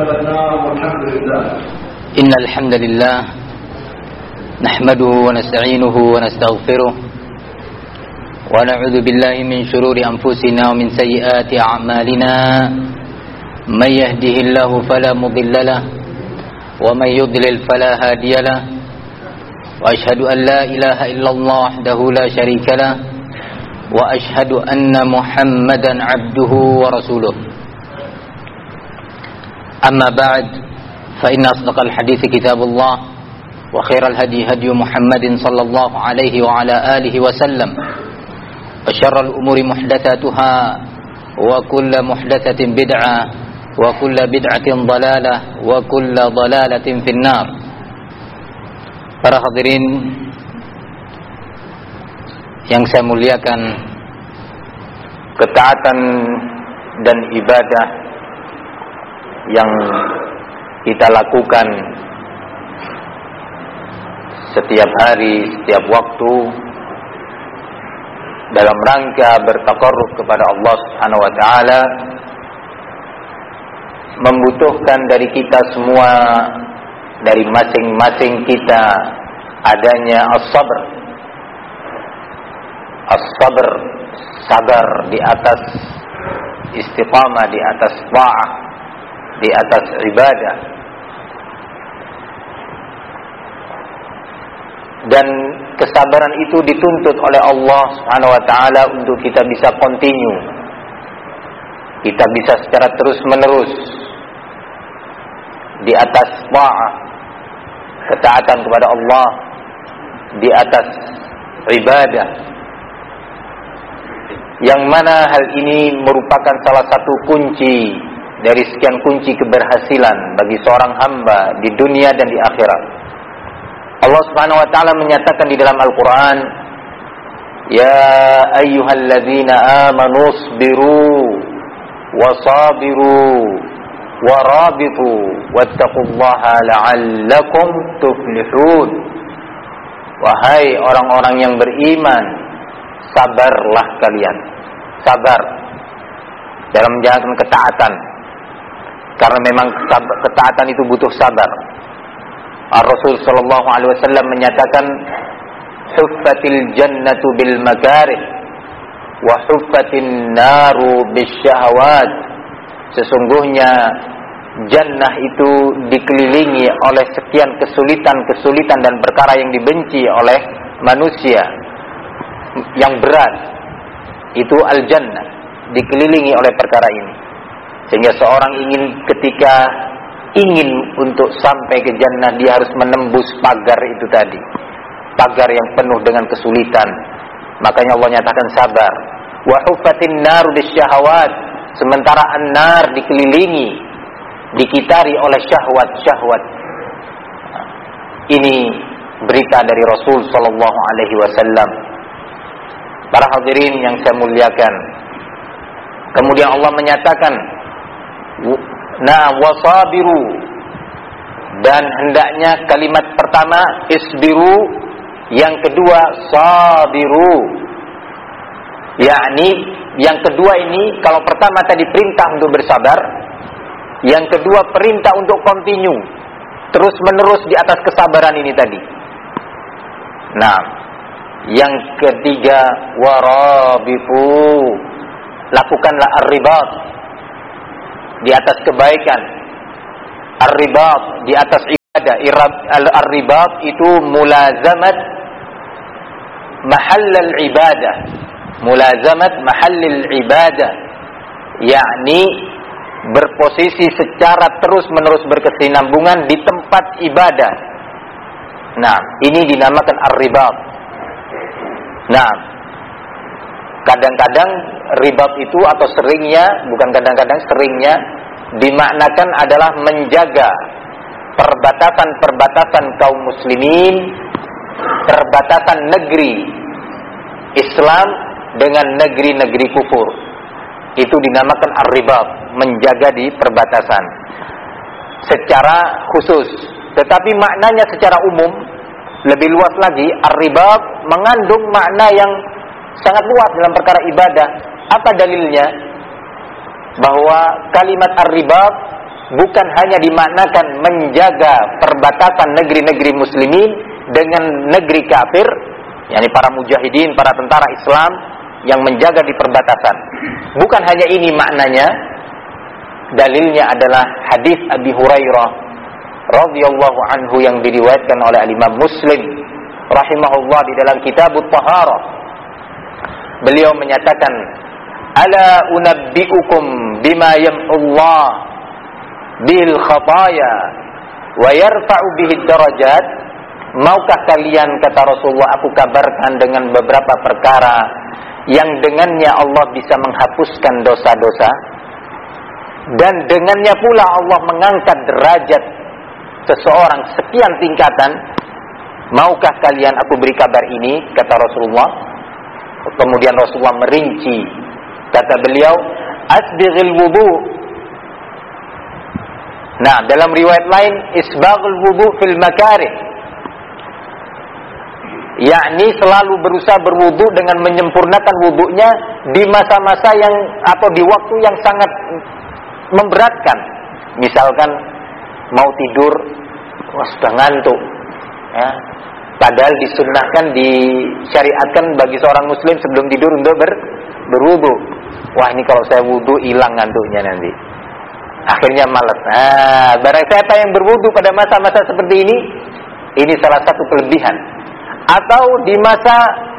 Innal hamdalillah nahmaduhu wa nasta'inuhu wa nastaghfiruh wa na'udzu billahi min shururi anfusina wa min sayyiati a'malina. May yahdihillahu fala mudilla lahu wa may yudlil fala hadiya lahu. Wa ashhadu an la ilaha illallah wahdahu la syarika lahu wa ashhadu anna Muhammadan 'abduhu wa rasuluh. Amma ba'd, fa inna asdaqal hadithi kitabullah wa khairal hadi hadi Muhammadin sallallahu alaihi wa ala alihi wa sallam. Wa syarrul umuri muhdatsatuha wa kullu muhdatsatin bid'ah wa kullu bid'atin dhalalah wa kullu dhalalatin finnar. Para hadirin yang saya muliakan, ketaatan dan ibadah yang kita lakukan setiap hari, setiap waktu dalam rangka bertaqarrub kepada Allah Subhanahu wa taala membutuhkan dari kita semua, dari masing-masing kita, adanya as-sabr. As-sabr, sabar di atas istiqamah, di atas ta'ah, di atas ibadah. Dan kesabaran itu dituntut oleh Allah Subhanahu wa taala untuk kita bisa continue. Kita bisa secara terus-menerus di atas ta'ah, ketaatan kepada Allah, di atas ibadah. Yang mana hal ini merupakan salah satu kunci dari sekian kunci keberhasilan bagi seorang hamba di dunia dan di akhirat. Allah Subhanahu wa taala menyatakan di dalam Al-Qur'an, "Ya ayyuhalladzina amanu isbiru wasabiru warabitu wattaqullaha la'allakum tuflihun." Wahai orang-orang yang beriman, sabarlah kalian. Sabar dalam menjalankan ketaatan, karena memang ketaatan itu butuh sabar. Rasul sallallahu alaihi wasallam menyatakan, "Huffatil jannatu bil makarih wa huffatin naru bisyahawat." Sesungguhnya jannah itu dikelilingi oleh sekian kesulitan-kesulitan dan perkara yang dibenci oleh manusia. Yang berat itu al-jannah, dikelilingi oleh perkara ini. Sehingga seorang ketika ingin untuk sampai ke jannah, dia harus menembus pagar itu tadi, pagar yang penuh dengan kesulitan. Makanya Allah nyatakan sabar. Wa huffatin naru bisyahawat. Sementara an-nar dikelilingi, dikitari oleh syahwat-syahwat. Ini berita dari Rasul sallallahu alaihi wasallam. Para hadirin yang saya muliakan, kemudian Allah menyatakan, "Na wasabiru." Dan hendaknya kalimat pertama isbiru, yang kedua sabiru. Yakni yang kedua ini, kalau pertama tadi perintah untuk bersabar, yang kedua perintah untuk continue, terus menerus di atas kesabaran ini tadi. Nah, yang ketiga warabitu, lakukanlah ar-ribat di atas kebaikan, ar-ribat di atas ibadah. Ar-ribat itu mulazamat mahallal ibadah, mulazamat mahallil ibadah, yakni berposisi secara terus-menerus berkesinambungan di tempat ibadah. Nah, ini dinamakan ar-ribat. Nah, kadang-kadang ribat itu atau seringnya, bukan kadang-kadang, seringnya dimaknakan adalah menjaga perbatasan-perbatasan kaum muslimin, perbatasan negeri Islam dengan negeri-negeri kufur. Itu dinamakan ar-ribat, menjaga di perbatasan secara khusus. Tetapi maknanya secara umum lebih luas lagi. Ar-ribat mengandung makna yang sangat luas dalam perkara ibadah. Apa dalilnya? Bahwa kalimat ar-ribat bukan hanya dimaknakan menjaga perbatasan negeri-negeri muslimin dengan negeri kafir, yakni para mujahidin, para tentara Islam yang menjaga di perbatasan. Bukan hanya ini maknanya. Dalilnya adalah hadis Abi Hurairah radhiyallahu anhu yang diriwayatkan oleh Imam Muslim rahimahullah di dalam Kitabut Taharah. Beliau menyatakan, "Ala unabbiukum bima yam'ullah bil khataya wa yarfa'u bihi darajat." Maukah kalian, kata Rasulullah, aku kabarkan dengan beberapa perkara yang dengannya Allah bisa menghapuskan dosa-dosa, dan dengannya pula Allah mengangkat derajat seseorang sekian tingkatan. Maukah kalian aku beri kabar ini, kata Rasulullah. Kemudian Rasulullah merinci, kata beliau, asbighil wudu. Nah, dalam riwayat lain, isbaghul wudu fil makarih, yakni selalu berusaha berwudu dengan menyempurnakan wudunya di masa-masa yang atau di waktu yang sangat memberatkan. Misalkan mau tidur, wah sudah ngantuk, ya. Padahal disunnahkan, disyariatkan bagi seorang muslim sebelum tidur untuk berwudu. Wah, ini kalau saya wudu hilang ngantuknya nanti. Akhirnya malas. Barang siapa yang berwudu pada masa-masa seperti ini salah satu kelebihan. Atau di masa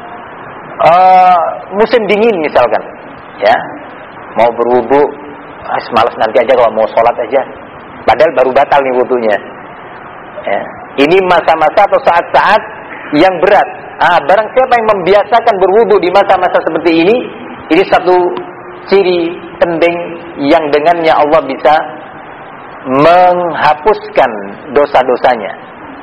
musim dingin misalkan, ya, mau berwudu, malas nanti aja kalau mau sholat aja. Padahal baru batal nih wudunya. Ya. Ini masa-masa atau saat-saat yang berat. Barang siapa yang membiasakan berwudu di masa-masa seperti ini satu ciri penting yang dengannya Allah bisa menghapuskan dosa-dosanya.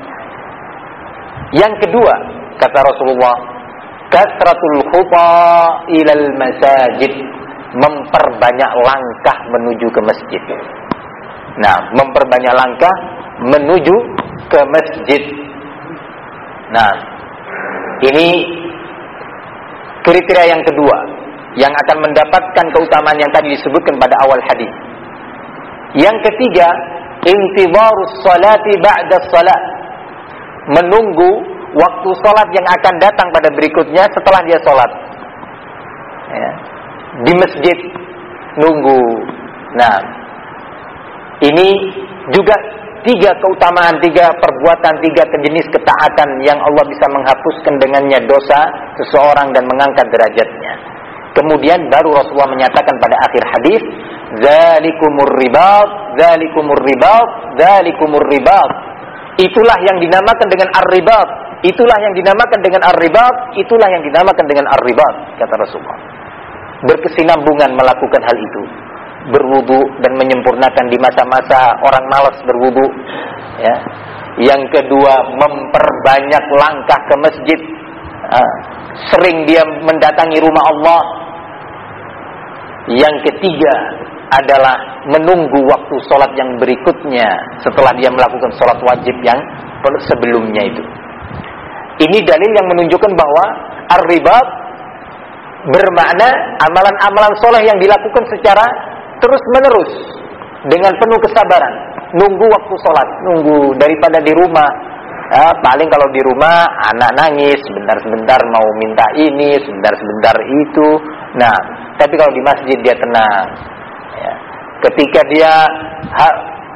Yang kedua, kata Rasulullah, kasratul khuta ilal masajid, memperbanyak langkah menuju ke masjid. Nah, memperbanyak langkah menuju ke masjid. Nah, ini kriteria yang kedua yang akan mendapatkan keutamaan yang tadi disebutkan pada awal hadis. Yang ketiga, intidharus salati ba'da salat, menunggu waktu salat yang akan datang pada berikutnya setelah dia salat. Ya. Di masjid nunggu. Nah, ini juga tiga keutamaan, tiga perbuatan, tiga jenis ketaatan yang Allah bisa menghapuskan dengannya dosa seseorang dan mengangkat derajatnya. Kemudian baru Rasulullah menyatakan pada akhir hadis, zalikumur ribat, zalikumur ribat, zalikumur ribat. Itulah yang dinamakan dengan ar-ribat, itulah yang dinamakan dengan ar-ribat, itulah yang dinamakan dengan ar-ribat, kata Rasulullah. Berkesinambungan melakukan hal itu, berwudu dan menyempurnakan di masa-masa orang malas berwudu, ya. Yang kedua, memperbanyak langkah ke masjid, sering dia mendatangi rumah Allah. Yang ketiga adalah menunggu waktu sholat yang berikutnya setelah dia melakukan sholat wajib yang sebelumnya itu. Ini dalil yang menunjukkan bahwa ar-ribat bermakna amalan-amalan soleh yang dilakukan secara terus-menerus dengan penuh kesabaran. Nunggu waktu sholat, nunggu daripada di rumah. Paling kalau di rumah anak nangis, sebentar-sebentar mau minta ini, sebentar-sebentar itu. Nah, tapi kalau di masjid dia tenang. Ya. Ketika dia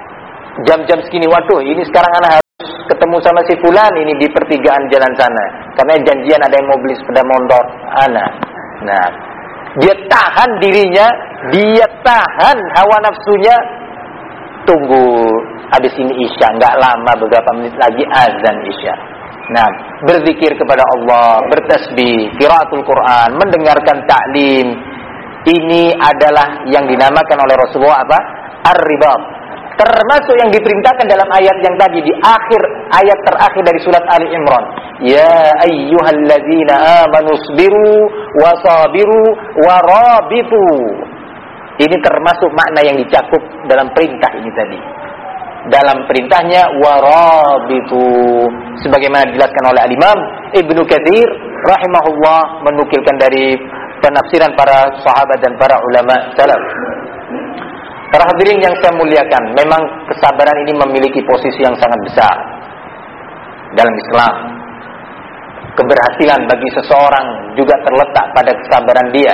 jam-jam segini, waduh, ini sekarang anak harus ketemu sama si fulan ini di pertigaan jalan sana. karena janjian ada yang mau beli sepeda motor. Nah, dia tahan dirinya, dia tahan hawa nafsunya. Tunggu habis ini Isya, nggak lama, beberapa menit lagi azan Isya. Nah, berzikir kepada Allah, bertasbih, qiraatul Quran, mendengarkan ta'lim. Ini adalah yang dinamakan oleh Rasulullah apa? Ar-ribat. Termasuk yang diperintahkan dalam ayat yang tadi di akhir ayat terakhir dari surat Ali Imran. Ya ayyuhalladzina amanu sabiru wasabiru warabitu. Ini termasuk makna yang dicakup dalam perintah ini tadi. Dalam perintahnya warabitu, sebagaimana dijelaskan oleh Al-Imam Ibnu Katsir rahimahullah menukilkan dari penafsiran para sahabat dan para ulama salaf. Para hadirin yang saya muliakan, memang kesabaran ini memiliki posisi yang sangat besar dalam Islam. Keberhasilan bagi seseorang juga terletak pada kesabaran dia.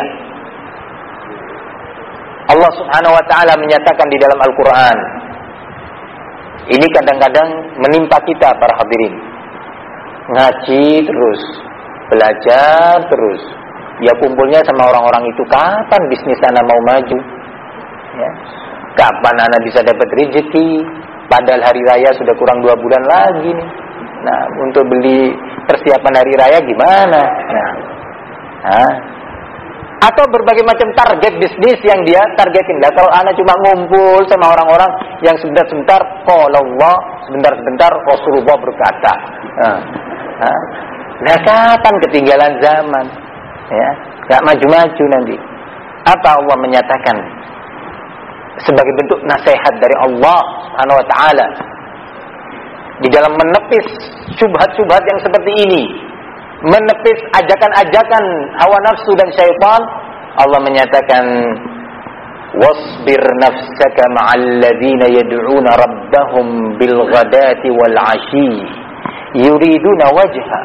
Allah Subhanahu wa taala menyatakan di dalam Al-Qur'an. Ini kadang-kadang menimpa kita para hadirin. Ngaji terus, belajar terus. Ya kumpulnya sama orang-orang itu, kapan bisnis Anda mau maju? Ya. Kapan Anda bisa dapat rezeki? Padahal hari raya sudah kurang 2 bulan lagi nih. Nah, untuk beli persiapan hari raya gimana? Atau berbagai macam target bisnis yang dia targetin. Nah, kalau Anda cuma ngumpul sama orang-orang yang sebentar-sebentar qala Allah, sebentar-sebentar Rasulullah berkata. Nah, kapan ketinggalan zaman? Ya, enggak maju-maju nanti. Apa Allah menyatakan sebagai bentuk nasihat dari Allah Subhanahu wa taala di dalam menepis syubhat-syubhat yang seperti ini, menepis ajakan-ajakan hawa nafsu dan syaitan. Allah menyatakan wasbir nafsaka ma'al ladzina yad'una rabbahum bil ghadati wal 'ashi yuriduna wajha.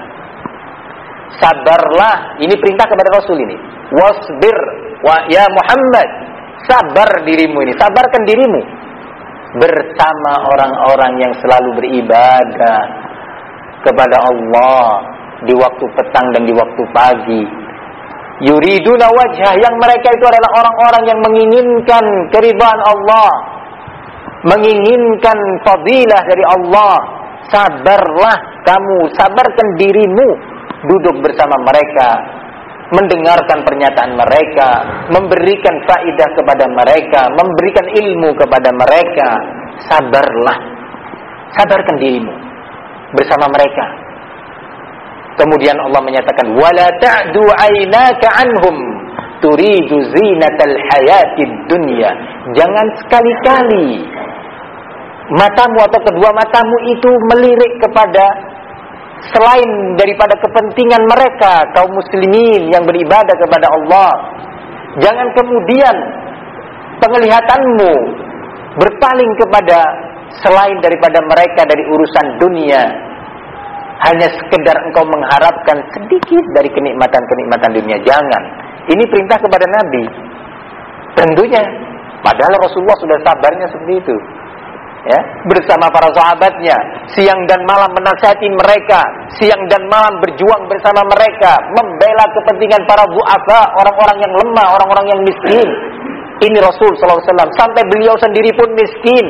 Sabarlah, ini perintah kepada Rasul ini. Wasbir ya Muhammad, sabar dirimu ini, sabarkan dirimu bersama orang-orang yang selalu beribadah kepada Allah di waktu petang dan di waktu pagi. Yuriduna wajhah, yang mereka itu adalah orang-orang yang menginginkan keridhaan Allah, menginginkan fadilah dari Allah. Sabarlah kamu, sabarkan dirimu, duduk bersama mereka, mendengarkan pernyataan mereka, memberikan faedah kepada mereka, memberikan ilmu kepada mereka. Sabarlah, sabarkan dirimu bersama mereka. Kemudian Allah menyatakan wala ta'du 'ainaka 'anhum turidu zinatal hayatid dunya. Jangan sekali-kali matamu atau kedua matamu itu melirik kepada selain daripada kepentingan mereka, kaum muslimin yang beribadah kepada Allah. Jangan kemudian penglihatanmu berpaling kepada selain daripada mereka dari urusan dunia, hanya sekedar engkau mengharapkan sedikit dari kenikmatan-kenikmatan dunia. Jangan. Ini perintah kepada Nabi. Tentunya, padahal Rasulullah sudah sabarnya seperti itu. Ya, bersama para sahabatnya, siang dan malam menasihati mereka, siang dan malam berjuang bersama mereka, membela kepentingan para du'afa, orang-orang yang lemah, orang-orang yang miskin. Ini Rasul sallallahu alaihi wasallam, sampai beliau sendiri pun miskin.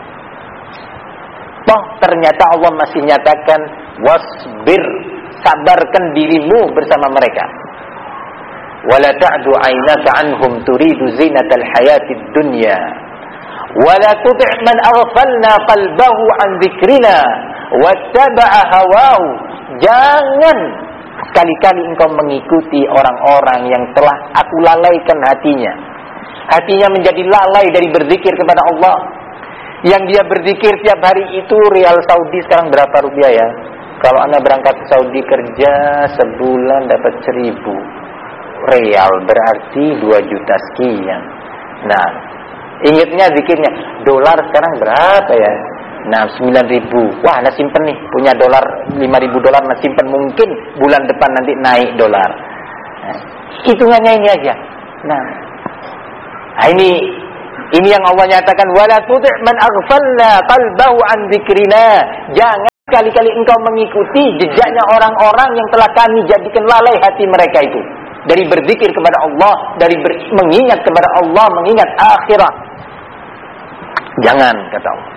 Toh ternyata Allah masih nyatakan wasbir, sabarkan dirimu bersama mereka. Wala ta'du 'ainaka 'anhum turidu zinatal hayatid dunya. Wala tuti' man aghfalna qalbahu 'an dzikrina wattaba'a hawahu. Jangan sekali-kali engkau mengikuti orang-orang yang telah aku lalaikan hatinya. Hatinya menjadi lalai dari berzikir kepada Allah. Yang dia berzikir tiap hari itu, rial Saudi sekarang berapa rupiah ya? Kalau Anda berangkat ke Saudi kerja sebulan dapat 1.000 rial, berarti 2 juta sekian. Nah, ingatnya zikirnya, dolar sekarang berapa ya? Nah, 9.000. Wah, Anda simpen nih, punya dolar 5.000 dolar, Anda simpen, mungkin bulan depan nanti naik dolar. Nah, hitungannya ini aja. Nah, ini yang Allah nyatakan wala tuti' man aghfalna qalbahu an dzikrina. Jangan Kali-kali engkau mengikuti jejaknya orang-orang yang telah kami jadikan lalai hati mereka itu. Dari berzikir kepada Allah, dari mengingat kepada Allah, mengingat akhirat. Jangan, kata Allah.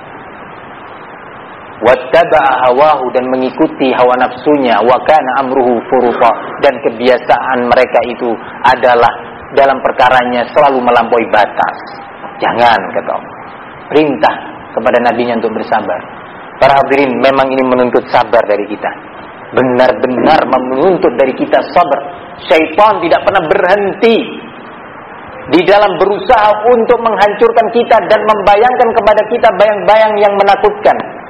Wattaba'a hawahu, dan mengikuti hawa nafsunya, wa kana amruhu furuta, dan kebiasaan mereka itu adalah dalam perkaranya selalu melampaui batas. Jangan, kata Allah. Perintah kepada nabinya untuk bersabar. Para hadirin, memang ini menuntut sabar dari kita. Benar-benar menuntut dari kita sabar. Syaitan tidak pernah berhenti di dalam berusaha untuk menghancurkan kita dan membayangkan kepada kita bayang-bayang yang menakutkan.